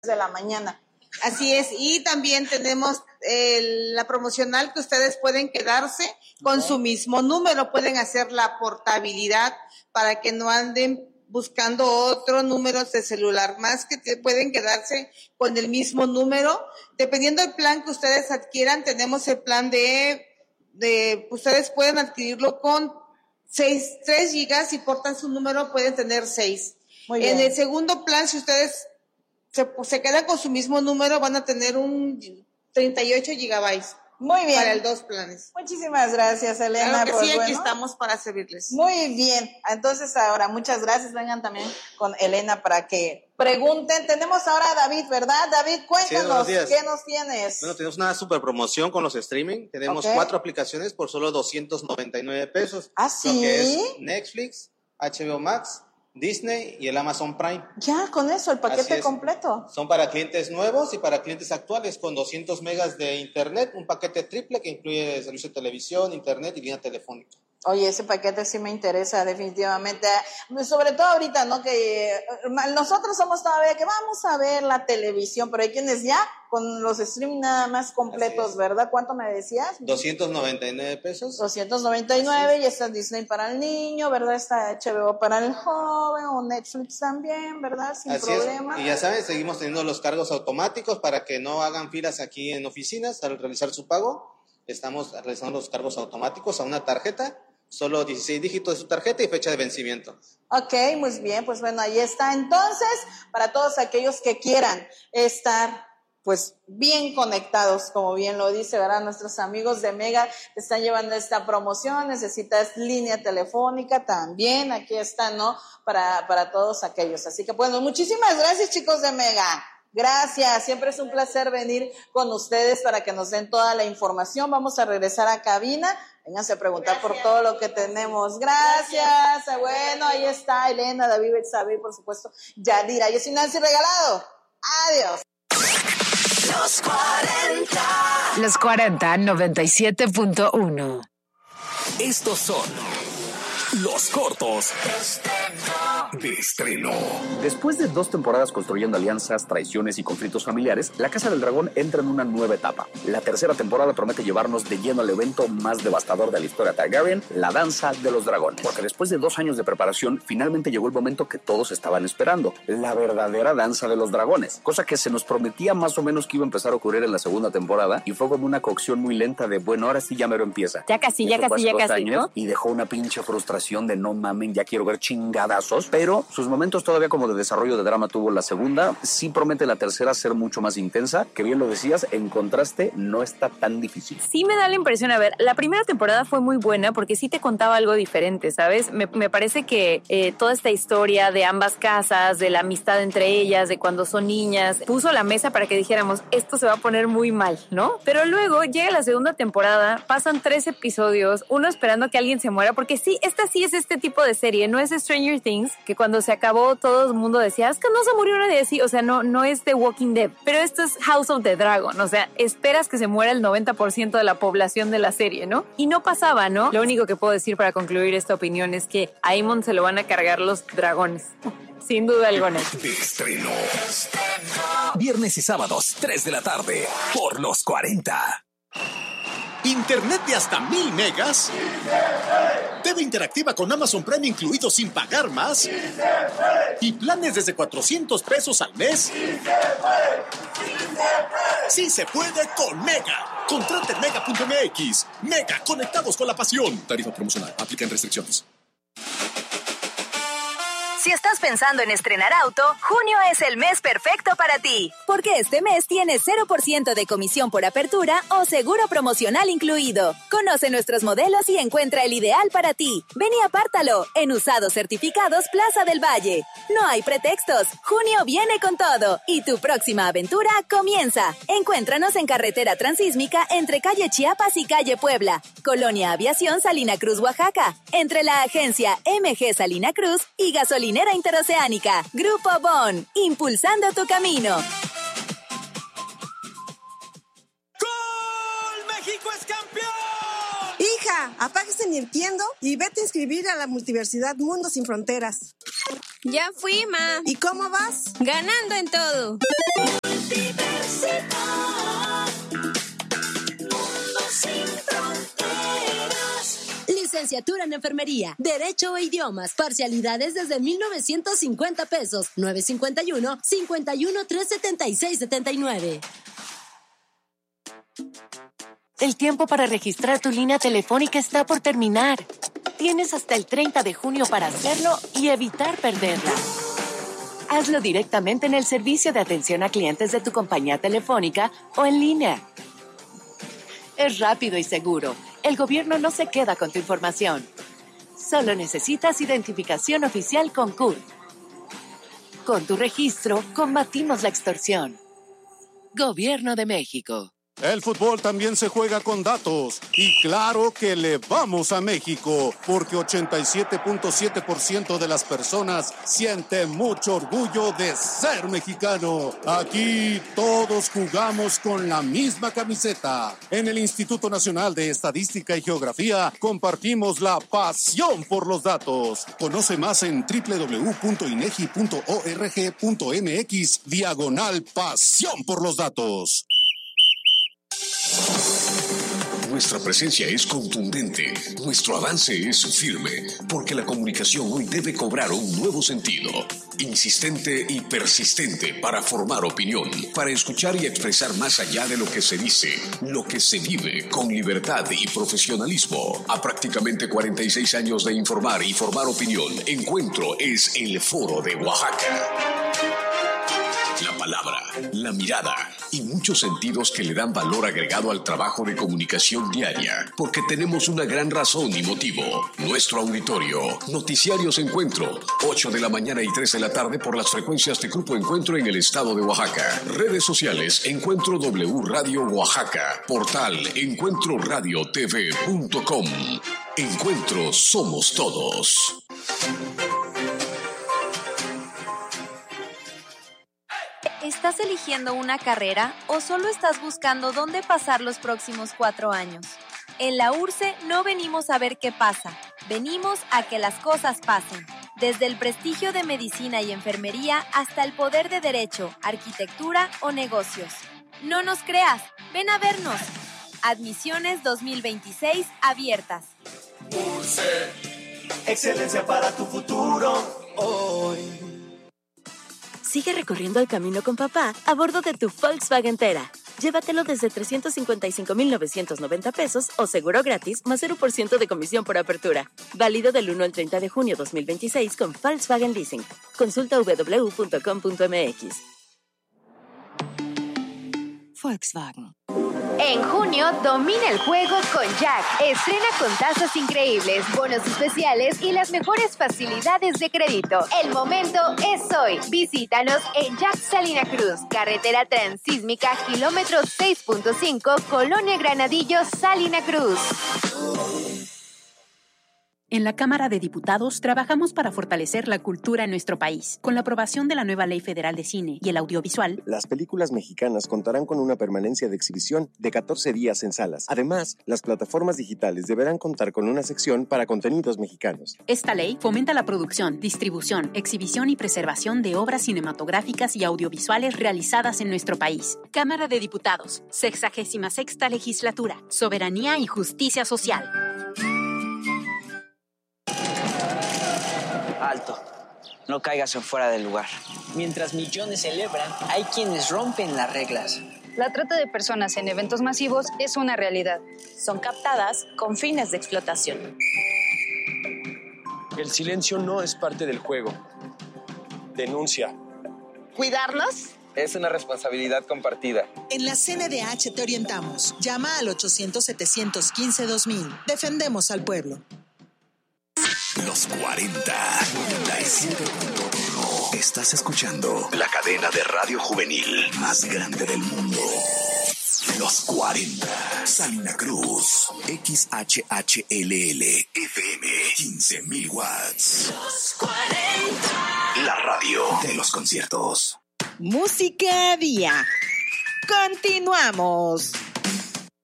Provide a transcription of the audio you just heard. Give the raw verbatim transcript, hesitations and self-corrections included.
de la mañana. Así es, y también tenemos eh, la promocional que ustedes pueden quedarse con okay. su mismo número, pueden hacer la portabilidad para que no anden buscando otros números de celular, más que te pueden quedarse con el mismo número. Dependiendo del plan que ustedes adquieran, tenemos el plan de, de ustedes pueden adquirirlo con seis, tres gigas y portan su número, pueden tener seis. Muy bien. En el segundo plan, si ustedes Se, se quedan con su mismo número, van a tener un treinta y ocho gigabytes. Muy bien. Para el dos planes. Muchísimas gracias, Elena. Claro que pues, sí, bueno, aquí estamos para servirles. Muy bien. Entonces, ahora, muchas gracias. Vengan también con Elena para que pregunten. Tenemos ahora a David, ¿verdad? David, cuéntanos, sí, ¿qué nos tienes? Bueno, tenemos una super promoción con los streaming. Tenemos okay. cuatro aplicaciones por solo doscientos noventa y nueve pesos. ¿Ah, sí? Lo que es Netflix, H B O Max, Disney y el Amazon Prime. Ya, con eso, el paquete completo. Son para clientes nuevos y para clientes actuales con doscientos megas de internet, un paquete triple que incluye servicio de televisión, internet y línea telefónica. Oye, ese paquete sí me interesa definitivamente, sobre todo ahorita, ¿no? Que nosotros somos todavía que vamos a ver la televisión, pero hay quienes ya con los streaming nada más completos, ¿verdad? ¿Cuánto me decías? doscientos noventa y nueve pesos. doscientos noventa y nueve y está Disney para el niño, ¿verdad? Está H B O para el joven o Netflix también, ¿verdad? Sin Así problema. Es. Y ya saben, seguimos teniendo los cargos automáticos para que no hagan filas aquí en oficinas al realizar su pago. Estamos realizando los cargos automáticos a una tarjeta. Solo dieciséis dígitos de su tarjeta y fecha de vencimiento. Ok, muy bien, pues bueno, ahí está. Entonces, para todos aquellos que quieran estar, pues, bien conectados, como bien lo dice, ¿verdad? Nuestros amigos de Mega te están llevando esta promoción, necesitas línea telefónica también, aquí está, ¿no? Para, para todos aquellos. Así que, bueno, muchísimas gracias, chicos de Mega. Gracias, siempre es un placer venir con ustedes para que nos den toda la información. Vamos a regresar a cabina. Vénganse a preguntar Gracias. Por todo lo que tenemos. Gracias. Gracias. Bueno, ahí está Elena, David, Betsabe, por supuesto, Yadira. Yo soy Nancy Regalado. Adiós. Los cuarenta. Los cuarenta, noventa y siete punto uno. Estos son los cortos de estreno. Después de dos temporadas construyendo alianzas, traiciones y conflictos familiares, La Casa del Dragón entra en una nueva etapa. La tercera temporada promete llevarnos de lleno al evento más devastador de la historia Targaryen, la Danza de los Dragones. Porque después de dos años de preparación, finalmente llegó el momento que todos estaban esperando, la verdadera Danza de los Dragones. Cosa que se nos prometía más o menos que iba a empezar a ocurrir en la segunda temporada, y fue como una cocción muy lenta de, bueno, ahora sí ya mero empieza. Ya casi, ya casi, ya casi, ¿no? Y dejó una pinche frustración de no mamen, ya quiero ver chingadazos, pero sus momentos todavía como de desarrollo de drama tuvo la segunda. Sí promete la tercera ser mucho más intensa, que bien lo decías, en contraste no está tan difícil. Sí me da la impresión, a ver, la primera temporada fue muy buena porque sí te contaba algo diferente, ¿sabes? Me, me parece que eh, toda esta historia de ambas casas, de la amistad entre ellas, de cuando son niñas, puso la mesa para que dijéramos, esto se va a poner muy mal, ¿no? Pero luego llega la segunda temporada, pasan tres episodios, uno esperando que alguien se muera, porque sí, esta sí es este tipo de serie, no es Stranger Things, que cuando se acabó todo el mundo decía, es que no se murió nadie así, o sea, no, no es The Walking Dead, pero esto es House of the Dragon, o sea, esperas que se muera el noventa por ciento de la población de la serie, ¿no? Y no pasaba, ¿no? Lo único que puedo decir para concluir esta opinión es que a Aemon se lo van a cargar los dragones, sin duda alguna. De estreno. Viernes y sábados, tres de la tarde, por los cuarenta. ¿Internet de hasta mil megas? ¿T V interactiva con Amazon Prime incluido sin pagar más? ¿Y planes desde cuatrocientos pesos al mes? ¡Sí se puede con Mega! Contrate mega punto m x. Mega, conectados con la pasión. Tarifa promocional. Aplican restricciones. Si estás pensando en estrenar auto, junio es el mes perfecto para ti. Porque este mes tienes cero por ciento de comisión por apertura o seguro promocional incluido. Conoce nuestros modelos y encuentra el ideal para ti. Ven y apártalo en Usados Certificados Plaza del Valle. No hay pretextos. Junio viene con todo y tu próxima aventura comienza. Encuéntranos en Carretera Transísmica entre calle Chiapas y calle Puebla. Colonia Aviación Salina Cruz, Oaxaca. Entre la agencia M G Salina Cruz y Gasolina Interoceánica. Grupo Bon, impulsando tu camino. ¡Gol! ¡México es campeón! Hija, apáguese Nintendo y vete a inscribir a la Multiversidad Mundo Sin Fronteras. Ya fui, ma. ¿Y cómo vas? Ganando en todo. licenciatura en enfermería, derecho e idiomas, parcialidades desde mil novecientos cincuenta pesos, nueve cincuenta y uno, cincuenta y uno, tres setenta y seis, setenta y nueve. El tiempo para registrar tu línea telefónica está por terminar. Tienes hasta el treinta de junio para hacerlo y evitar perderla. Hazlo directamente en el servicio de atención a clientes de tu compañía telefónica o en línea. Es rápido y seguro. El gobierno no se queda con tu información. Solo necesitas identificación oficial con C U R. Con tu registro, combatimos la extorsión. Gobierno de México. El fútbol también se juega con datos. Y claro que le vamos a México, porque ochenta y siete punto siete por ciento de las personas siente mucho orgullo de ser mexicano. Aquí todos jugamos con la misma camiseta. En el Instituto Nacional de Estadística y Geografía compartimos la pasión por los datos. Conoce más en doble u doble u doble u punto inegi punto org punto mx diagonal pasión por los datos. Nuestra presencia es contundente, nuestro avance es firme, porque la comunicación hoy debe cobrar un nuevo sentido, insistente y persistente para formar opinión, para escuchar y expresar más allá de lo que se dice, lo que se vive con libertad y profesionalismo. A prácticamente cuarenta y seis años de informar y formar opinión, Encuentro es el Foro de Oaxaca. La palabra, la mirada y muchos sentidos que le dan valor agregado al trabajo de comunicación diaria, porque tenemos una gran razón y motivo. Nuestro auditorio, Noticiarios Encuentro, ocho de la mañana y tres de la tarde por las frecuencias de Grupo Encuentro en el estado de Oaxaca. Redes sociales, Encuentro W Radio Oaxaca. Portal encuentro radio t v punto com. Encuentro somos todos. ¿Estás eligiendo una carrera o solo estás buscando dónde pasar los próximos cuatro años? En la U R C E no venimos a ver qué pasa, venimos a que las cosas pasen. Desde el prestigio de medicina y enfermería hasta el poder de derecho, arquitectura o negocios. No nos creas, ven a vernos. Admisiones dos mil veintiséis abiertas. U R C E, excelencia para tu futuro hoy. Sigue recorriendo el camino con papá a bordo de tu Volkswagen Tera. Llévatelo desde trescientos cincuenta y cinco mil novecientos noventa pesos o seguro gratis más cero por ciento de comisión por apertura. Válido del uno al treinta de junio dos mil veintiséis con Volkswagen Leasing. Consulta doble u doble u doble u punto com punto m x. Volkswagen. En junio, domina el juego con Jack. Estrena con tasas increíbles, bonos especiales y las mejores facilidades de crédito. El momento es hoy. Visítanos en Jack Salina Cruz, carretera transísmica, kilómetro seis punto cinco, Colonia Granadillo, Salina Cruz. En la Cámara de Diputados trabajamos para fortalecer la cultura en nuestro país. Con la aprobación de la nueva Ley Federal de Cine y el Audiovisual, las películas mexicanas contarán con una permanencia de exhibición de catorce días en salas. Además, las plataformas digitales deberán contar con una sección para contenidos mexicanos. Esta ley fomenta la producción, distribución, exhibición y preservación de obras cinematográficas y audiovisuales realizadas en nuestro país. Cámara de Diputados, sexagésima sexta legislatura, soberanía y justicia social. Alto, no caigas en fuera del lugar. Mientras millones celebran, hay quienes rompen las reglas. La trata de personas en eventos masivos es una realidad. Son captadas con fines de explotación. El silencio no es parte del juego. Denuncia. ¿Cuidarnos? Es una responsabilidad compartida. En la C N D H te orientamos. Llama al ochocientos, setecientos quince, dos mil. Defendemos al pueblo. Los cuarenta, noventa y siete punto uno. Estás escuchando la cadena de radio juvenil más grande del mundo. Los cuarenta, Salina Cruz, X H H L L, F M, quince mil watts. Los cuarenta. La radio de los conciertos. Música Día. Continuamos.